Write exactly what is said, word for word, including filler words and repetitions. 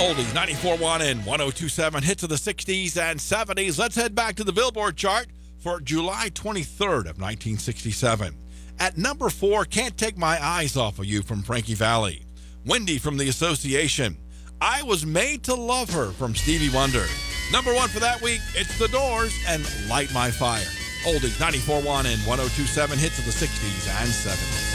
Oldies, ninety-four point one and one oh two point seven, hits of the sixties and seventies. Let's head back to the Billboard chart for July twenty-third of nineteen sixty-seven. At number four, Can't Take My Eyes Off of You from Frankie Valli. Wendy from The Association. I Was Made to Love Her from Stevie Wonder. Number one for that week, it's The Doors and Light My Fire. Oldies, ninety-four point one and one oh two point seven, hits of the sixties and seventies.